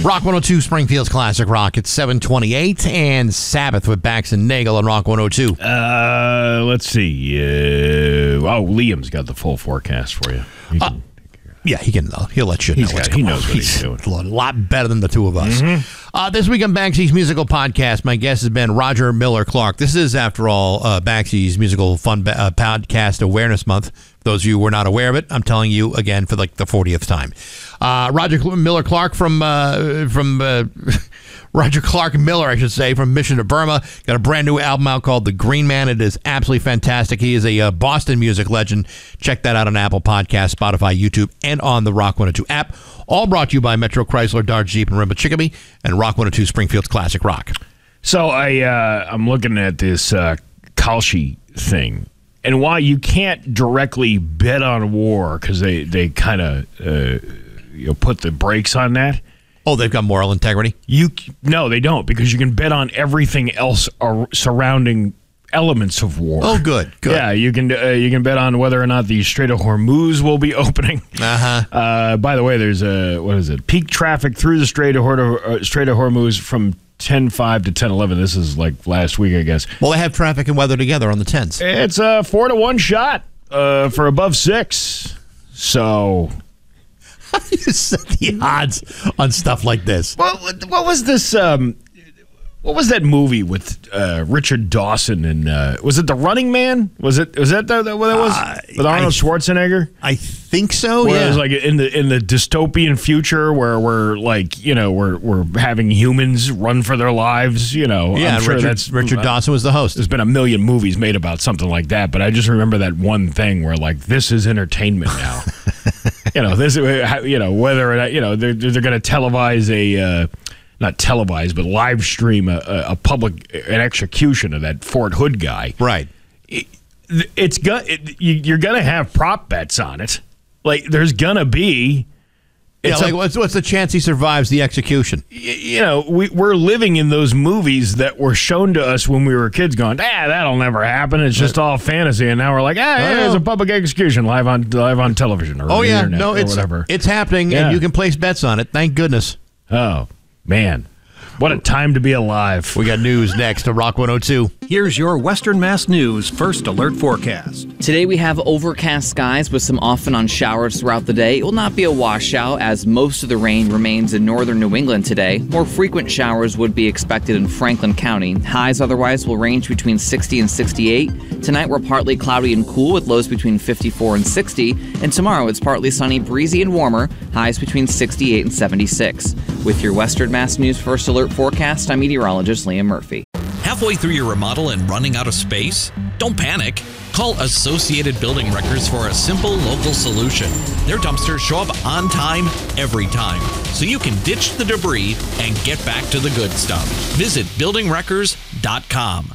Rock 102, Springfield's Classic Rock. It's 7:28, and Sabbath with Bax and Nagel on Rock 102. Let's see. Liam's got the full forecast for you. Yeah, he'll let you know what's going on. He knows what he's doing. A lot better than the two of us. This week on Baxi's Musical Podcast, my guest has been Roger Miller Clark. This is, after all, Baxi's Musical Fun Podcast Awareness Month. For those of you who were not aware of it, I'm telling you again for like the 40th time. Roger Miller Clark from Roger Clark Miller, I should say, from Mission to Burma. Got a brand new album out called The Green Man. It is absolutely fantastic. He is a Boston music legend. Check that out on Apple Podcasts, Spotify, YouTube, and on the Rock 102 app. All brought to you by Metro Chrysler, Dodge, Jeep, and Rimba Chicopee, and Rock 102 Springfield's Classic Rock. So I'm looking at this Kalshi thing. And while you can't directly bet on war because they kind of put the brakes on that. Oh, they've got moral integrity? No, they don't, because you can bet on everything else surrounding elements of war. Oh, good. Yeah, you can bet on whether or not the Strait of Hormuz will be opening. By the way, there's peak traffic through the Strait of Hormuz from 10:05 to 10:11. This is like last week, I guess. Well, they have traffic and weather together on the 10s. It's a 4-to-1 shot for above 6. So how do you set the odds on stuff like this? What was this? What was that movie with Richard Dawson and was it The Running Man? Was that what it was with Arnold Schwarzenegger? I think so. Where yeah, it was like in the dystopian future where we're like we're having humans run for their lives. Yeah, I'm sure Richard Dawson was the host. There's been a million movies made about something like that, but I just remember that one thing where like this is entertainment now. This whether or not they're going to televise not televised, but live stream an execution of that Fort Hood guy. Right. You're gonna have prop bets on it. Like there's gonna be. What's the chance he survives the execution? We're living in those movies that were shown to us when we were kids, going, that'll never happen. It's just all fantasy. And now we're like, it's a public execution live on television or the internet or whatever. It's happening, and you can place bets on it. Thank goodness. Oh. Man, what a time to be alive. We got news next to Rock 102. Here's your Western Mass News First Alert Forecast. Today we have overcast skies with some off and on showers throughout the day. It will not be a washout as most of the rain remains in northern New England today. More frequent showers would be expected in Franklin County. Highs otherwise will range between 60 and 68. Tonight we're partly cloudy and cool with lows between 54 and 60. And tomorrow it's partly sunny, breezy, and warmer. Highs between 68 and 76. With your Western Mass News First Alert Forecast, I'm meteorologist Liam Murphy. Halfway through your remodel and running out of space? Don't panic. Call Associated Building Wreckers for a simple local solution. Their dumpsters show up on time, every time, so you can ditch the debris and get back to the good stuff. Visit buildingwreckers.com.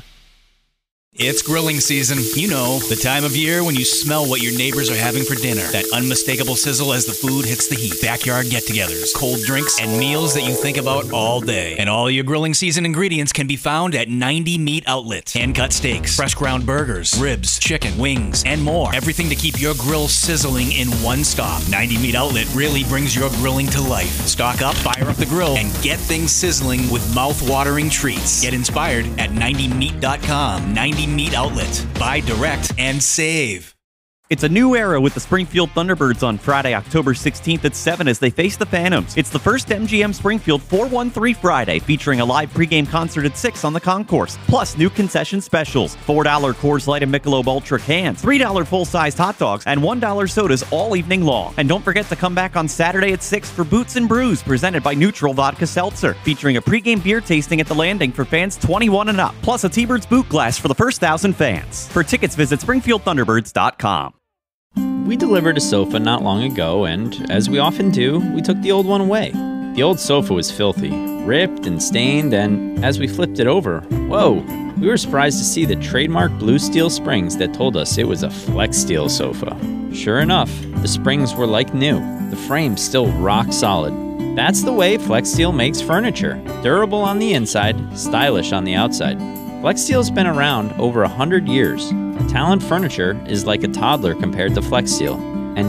It's grilling season. You know, the time of year when you smell what your neighbors are having for dinner. That unmistakable sizzle as the food hits the heat. Backyard get-togethers, cold drinks, and meals that you think about all day. And all your grilling season ingredients can be found at 90 Meat Outlet. Hand-cut steaks, fresh ground burgers, ribs, chicken, wings, and more. Everything to keep your grill sizzling in one stop. 90 Meat Outlet really brings your grilling to life. Stock up, fire up the grill, and get things sizzling with mouth-watering treats. Get inspired at 90meat.com. 90 Meat Outlet. Buy direct and save. It's a new era with the Springfield Thunderbirds on Friday, October 16th at 7 as they face the Phantoms. It's the first MGM Springfield 413 Friday, featuring a live pregame concert at 6 on the concourse, plus new concession specials, $4 Coors Light and Michelob Ultra cans, $3 full-sized hot dogs, and $1 sodas all evening long. And don't forget to come back on Saturday at 6 for Boots and Brews, presented by Neutral Vodka Seltzer, featuring a pregame beer tasting at the Landing for fans 21 and up, plus a T-Birds boot glass for the first 1,000 fans. For tickets, visit SpringfieldThunderbirds.com. We delivered a sofa not long ago, and as we often do, we took the old one away. The old sofa was filthy, ripped and stained, and as we flipped it over, whoa, we were surprised to see the trademark blue steel springs that told us it was a Flex Steel sofa. Sure enough, the springs were like new, the frame still rock solid. That's the way Flex Steel makes furniture. Durable on the inside, stylish on the outside. Flex Steel's been around over 100 years. Talent furniture is like a toddler compared to Flex Steel. And yet,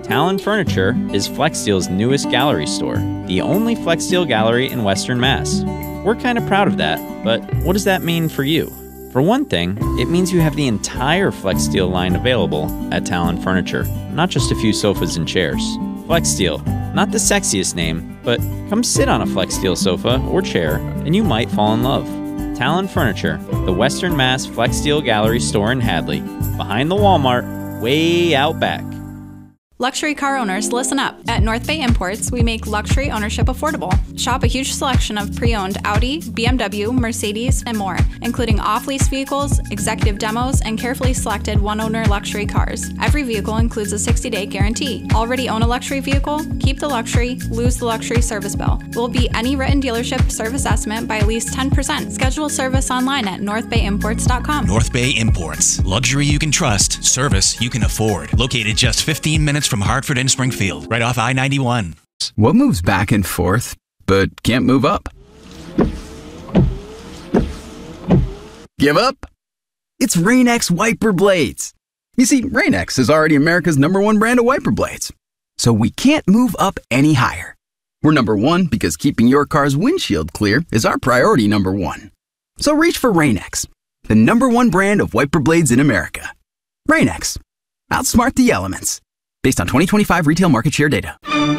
Talon Furniture is FlexSteel's newest gallery store, the only FlexSteel gallery in Western Mass. We're kind of proud of that, but what does that mean for you? For one thing, it means you have the entire FlexSteel line available at Talon Furniture, not just a few sofas and chairs. FlexSteel, not the sexiest name, but come sit on a FlexSteel sofa or chair and you might fall in love. Talon Furniture, the Western Mass FlexSteel Gallery store in Hadley, behind the Walmart, way out back. Luxury car owners, listen up. At North Bay Imports, we make luxury ownership affordable. Shop a huge selection of pre-owned Audi, BMW, Mercedes, and more, including off-lease vehicles, executive demos, and carefully selected one-owner luxury cars. Every vehicle includes a 60-day guarantee. Already own a luxury vehicle? Keep the luxury, lose the luxury service bill. Will beat any written dealership service estimate by at least 10%. Schedule service online at northbayimports.com. North Bay Imports. Luxury you can trust. Service you can afford. Located just 15 minutes from Hartford and Springfield, right off I-91. What moves back and forth, but can't move up? Give up? It's Rain-X wiper blades. You see, Rain-X is already America's #1 brand of wiper blades. So we can't move up any higher. We're #1 because keeping your car's windshield clear is our priority #1. So reach for Rain-X, the #1 brand of wiper blades in America. Rain-X. Outsmart the elements. Based on 2025 retail market share data.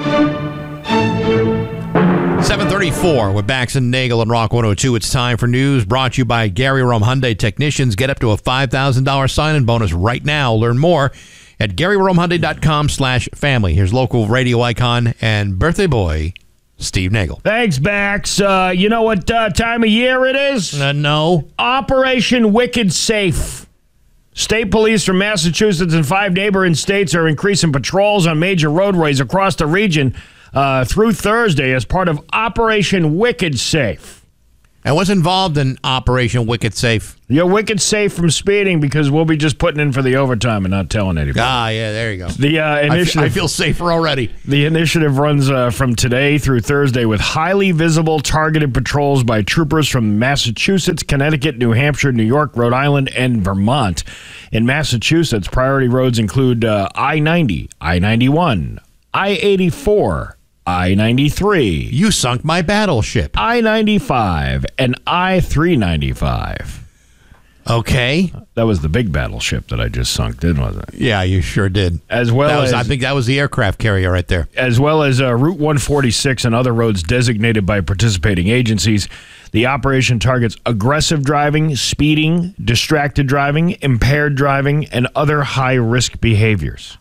7:34 with Bax and Nagel and Rock 102. It's time for news brought to you by Gary Rome Hyundai Technicians. Get up to a $5,000 sign-in bonus right now. Learn more at GaryRomeHyundai.com/family. Here's local radio icon and birthday boy, Steve Nagel. Thanks, Bax. You know what time of year it is? No. Operation Wicked Safe. State police from Massachusetts and 5 neighboring states are increasing patrols on major roadways across the region through Thursday as part of Operation Wicked Safe. And what's involved in Operation Wicked Safe? You're wicked safe from speeding because we'll be just putting in for the overtime and not telling anybody. Ah, yeah, there you go. The initiative. I feel safer already. The initiative runs from today through Thursday with highly visible targeted patrols by troopers from Massachusetts, Connecticut, New Hampshire, New York, Rhode Island, and Vermont. In Massachusetts, priority roads include I-90, I-91, I-84, I-93. You sunk my battleship. I-95 and I-395. Okay. That was the big battleship that I just sunk, didn't it? Yeah, you sure did. I think that was the aircraft carrier right there. As well as Route 146 and other roads designated by participating agencies. The operation targets aggressive driving, speeding, distracted driving, impaired driving, and other high-risk behaviors.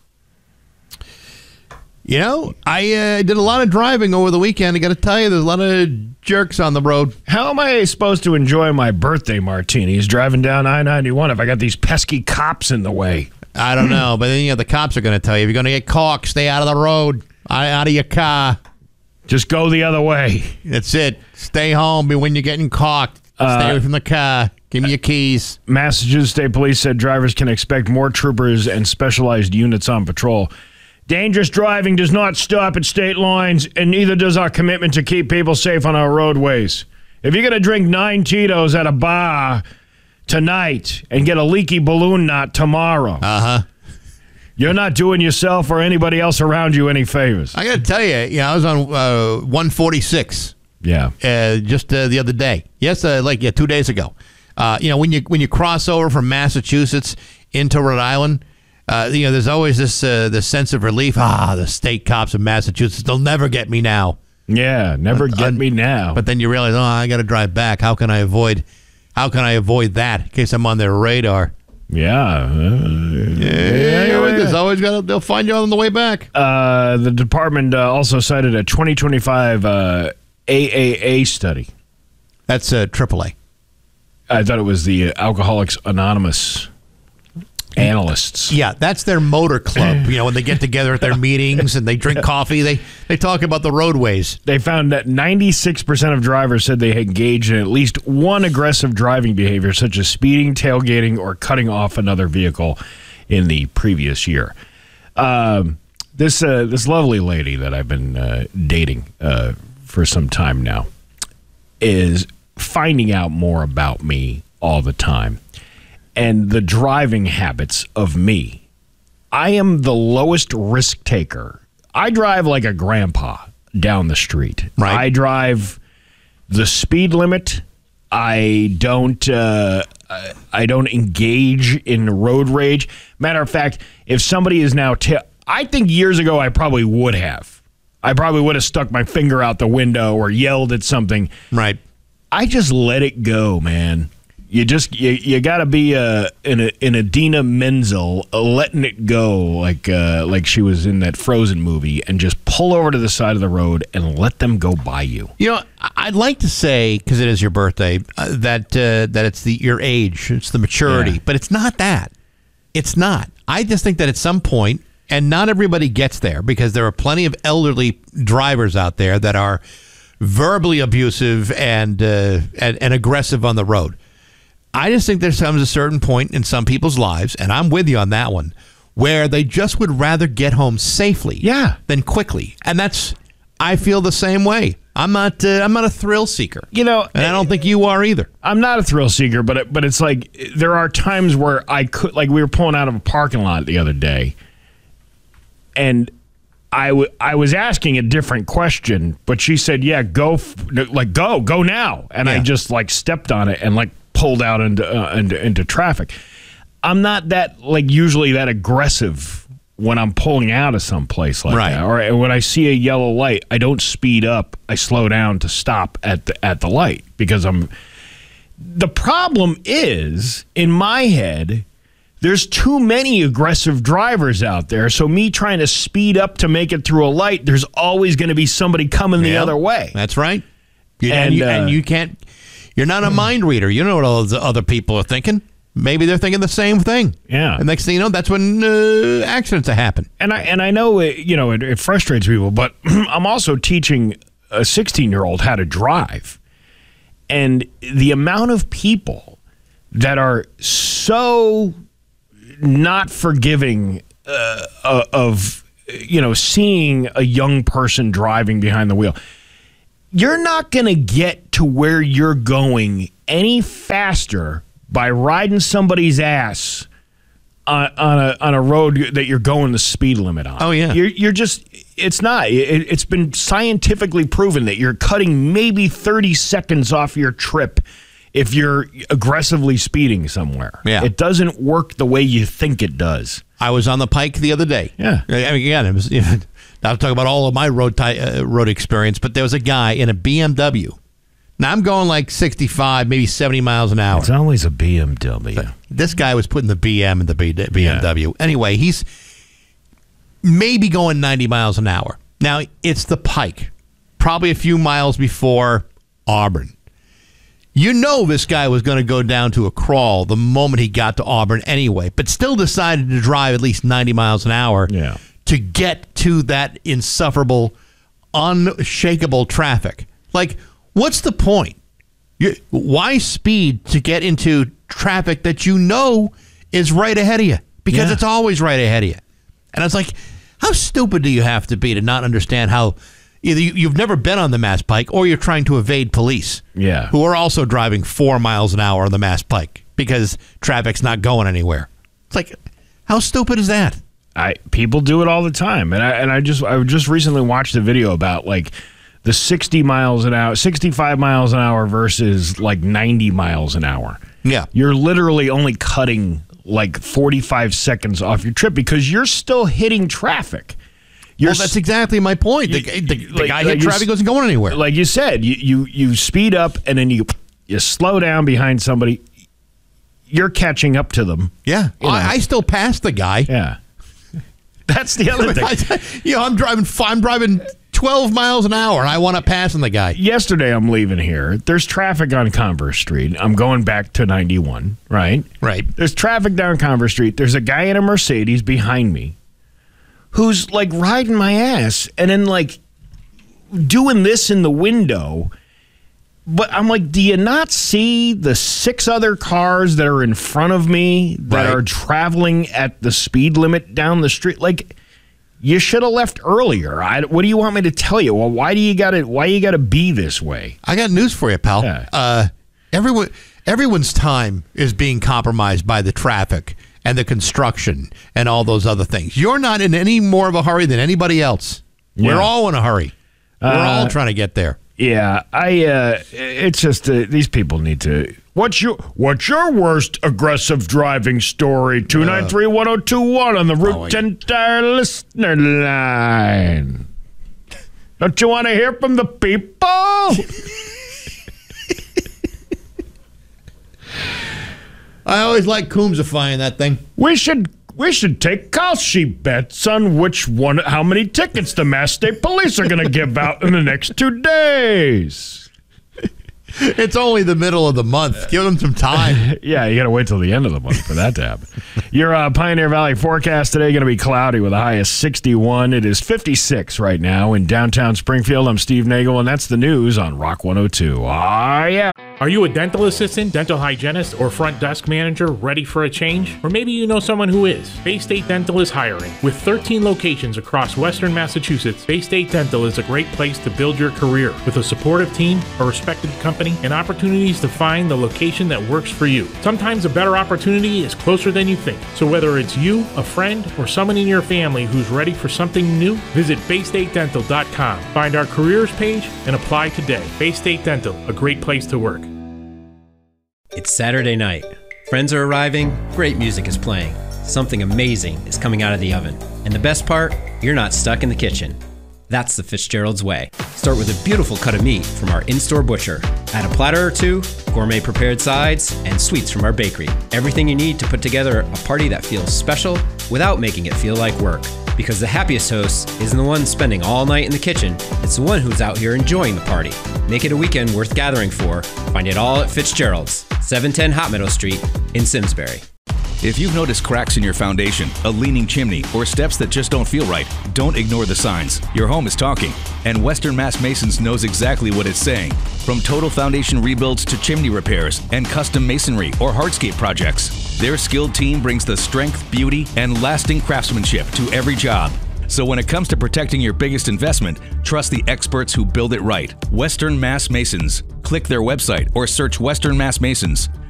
You know, I did a lot of driving over the weekend. I got to tell you, there's a lot of jerks on the road. How am I supposed to enjoy my birthday martinis driving down I-91 if I got these pesky cops in the way? I don't know, but then the cops are going to tell you, if you're going to get caught, stay out of the road, out of your car. Just go the other way. That's it. Stay home when you're getting caught. Stay away from the car. Give me your keys. Massachusetts State Police said drivers can expect more troopers and specialized units on patrol. Dangerous driving does not stop at state lines, and neither does our commitment to keep people safe on our roadways. If you're going to drink 9 Tito's at a bar tonight and get a leaky balloon knot tomorrow, you're not doing yourself or anybody else around you any favors. I got to tell you, I was on 146. Yeah. Just the other day. Yes, 2 days ago. When you cross over from Massachusetts into Rhode Island, there's always this sense of relief. The state cops of Massachusetts, they'll never get me now. Yeah, never get me now. But then you realize, I got to drive back. How can I avoid that in case I'm on their radar? Yeah. There's always they'll find you on the way back. The department also cited a 2025 AAA study. That's AAA. I thought it was the Alcoholics Anonymous analysts. Yeah, that's their motor club. When they get together at their meetings and they drink coffee, they talk about the roadways. They found that 96% of drivers said they engaged in at least one aggressive driving behavior, such as speeding, tailgating, or cutting off another vehicle in the previous year. This lovely lady that I've been dating for some time now is finding out more about me all the time. And the driving habits of me I am the lowest risk taker. I drive like a grandpa down the street. Right. I drive the speed limit. I don't engage in road rage. Matter of fact, if somebody is now, I think years ago I probably would have. I probably would have stuck my finger out the window or yelled at something. Right. I just let it go, man. You got to be an Idina Menzel, letting it go like she was in that Frozen movie, and just pull over to the side of the road and let them go by you. You know, I'd like to say, because it is your birthday, that it's your age, it's the maturity, but it's not that. It's not. I just think that at some point, and not everybody gets there, because there are plenty of elderly drivers out there that are verbally abusive and aggressive on the road. I just think there comes a certain point in some people's lives, and I'm with you on that one, where they just would rather get home safely than quickly. And I feel the same way. I'm not a thrill seeker. You know, and I don't think you are either. I'm not a thrill seeker, but it's like there are times where I could, like we were pulling out of a parking lot the other day, and I was asking a different question, but she said, "Yeah, go now," and I just stepped on it and pulled out into traffic. I'm not that usually that aggressive when I'm pulling out of some place like that. Or when I see a yellow light, I don't speed up. I slow down to stop at the light because the problem is in my head. There's too many aggressive drivers out there, so me trying to speed up to make it through a light, there's always going to be somebody coming the other way. That's right. And you can't. You're not a mind reader. You know what all the other people are thinking. Maybe they're thinking the same thing. Yeah. And next thing you know, that's when accidents happen. And I know it frustrates people, but I'm also teaching a 16-year-old how to drive, and the amount of people that are so not forgiving of seeing a young person driving behind the wheel. You're not going to get to where you're going any faster by riding somebody's ass on a road that you're going the speed limit on. Oh yeah, you're just. It's not. It's been scientifically proven that you're cutting maybe 30 seconds off your trip if you're aggressively speeding somewhere. Yeah. It doesn't work the way you think it does. I was on the Pike the other day. Yeah. I mean, again, it was not to talk about all of my road experience, but there was a guy in a BMW. Now, I'm going 65, maybe 70 miles an hour. It's always a BMW. But this guy was putting the BM in the BMW. Yeah. Anyway, he's maybe going 90 miles an hour. Now, it's the Pike, probably a few miles before Auburn. You know this guy was going to go down to a crawl the moment he got to Auburn anyway, but still decided to drive at least 90 miles an hour to get to that insufferable, unshakable traffic. What's the point? Why speed to get into traffic that you know is right ahead of you? Because it's always right ahead of you. And it's how stupid do you have to be to not understand how either you've never been on the Mass Pike or you're trying to evade police who are also driving 4 miles an hour on the Mass Pike because traffic's not going anywhere. It's how stupid is that? People do it all the time. And I just recently watched a video about the 60 miles an hour, 65 miles an hour versus 90 miles an hour. Yeah. You're literally only cutting 45 seconds off your trip because you're still hitting traffic. Well, that's exactly my point. The guy hit traffic wasn't going anywhere. Like you said, you speed up and then you slow down behind somebody. You're catching up to them. Yeah. I still passed the guy. Yeah. That's the other thing. I'm driving 12 miles an hour and I want to pass the guy. Yesterday I'm leaving here. There's traffic on Converse Street. I'm going back to 91, right? Right. There's traffic down Converse Street. There's a guy in a Mercedes behind me who's riding my ass and then doing this in the window. But I'm do you not see the 6 other cars that are in front of me that are traveling at the speed limit down the street? You should have left earlier. What do you want me to tell you? Well, why you gotta be this way? I got news for you, pal. Yeah. Everyone's time is being compromised by the traffic. and the construction and all those other things. You're not in any more of a hurry than anybody else. Yeah. We're all in a hurry. We're all trying to get there. Yeah, it's just these people need to. What's your worst aggressive driving story? 293-1021 on the Route 10 Tire listener line. Don't you want to hear from the people? I always like Coombsifying that thing. We should take call sheet bets on how many tickets the Mass State Police are going to give out in the next 2 days. It's only the middle of the month. Give them some time. Yeah, you got to wait till the end of the month for that to happen. Your Pioneer Valley forecast today going to be cloudy with a high of 61. It is 56 right now in downtown Springfield. I'm Steve Nagel, and that's the news on Rock 102. Ah, yeah. Are you a dental assistant, dental hygienist, or front desk manager ready for a change? Or maybe you know someone who is. Bay State Dental is hiring. With 13 locations across Western Massachusetts, Bay State Dental is a great place to build your career. With a supportive team, a respected company, and opportunities to find the location that works for you. Sometimes a better opportunity is closer than you think. So whether it's you, a friend, or someone in your family who's ready for something new, visit BayStateDental.com. Find our careers page and apply today. Bay State Dental, a great place to work. It's Saturday night. Friends are arriving, great music is playing. Something amazing is coming out of the oven. And the best part, you're not stuck in the kitchen. That's the Fitzgerald's way. Start with a beautiful cut of meat from our in-store butcher. Add a platter or two, gourmet prepared sides, and sweets from our bakery. Everything you need to put together a party that feels special without making it feel like work. Because the happiest host isn't the one spending all night in the kitchen, it's the one who's out here enjoying the party. Make it a weekend worth gathering for. Find it all at Fitzgerald's, 710 Hot Meadow Street in Simsbury. If you've noticed cracks in your foundation, a leaning chimney, or steps that just don't feel right, don't ignore the signs. Your home is talking, and Western Mass Masons knows exactly what it's saying. From total foundation rebuilds to chimney repairs and custom masonry or hardscape projects, their skilled team brings the strength, beauty, and lasting craftsmanship to every job. So when it comes to protecting your biggest investment, trust the experts who build it right. Western Mass Masons. Click their website or search Western Mass Masons.